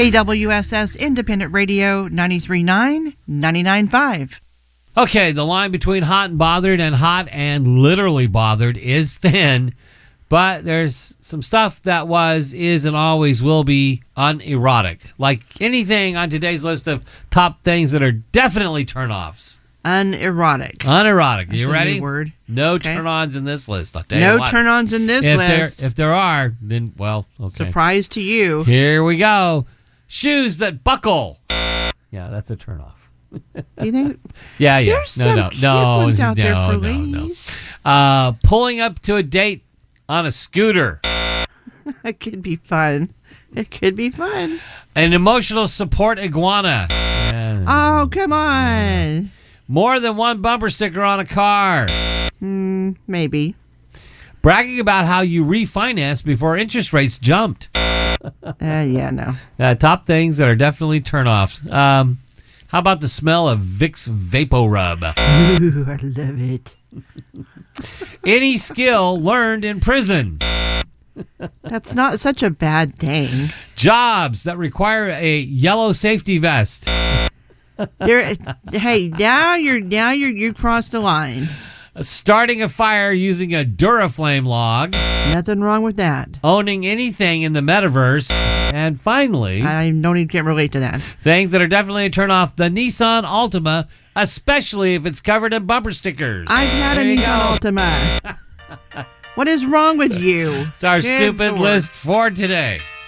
KWSS Independent Radio 93.9, 99.5. Okay, the line between hot and literally bothered is thin, but there's some stuff that is, and always will be unerotic. Like anything on today's list of top things that are definitely turn-offs. Unerotic. Unerotic. You ready? New word. No Okay. turn-ons in this list. I'll tell you No what. turn-ons in this list. If there are, then, well, okay. Surprise to you. Here we go. Shoes that buckle. Yeah, that's a turn-off. You think? Yeah. There's some cute ones out there for ladies. Pulling up to a date on a scooter. It could be fun. It could be fun. An emotional support iguana. Oh, come on. More than one bumper sticker on a car. Maybe. Bragging about how you refinanced before interest rates jumped. Yeah, no. Top things that are definitely turn-offs. How about the smell of Vicks VapoRub? Ooh, I love it. Any skill learned in prison. That's not such a bad thing. Jobs that require a yellow safety vest. Hey, now you crossed the line. Starting a fire using a Duraflame log. Nothing wrong with that. Owning anything in the metaverse. And finally, I can't relate to that. things that are definitely a turn off, the Nissan Altima, especially if it's covered in bumper stickers. I've had a Nissan Altima. What is wrong with you? It's our Good stupid Lord. list for today.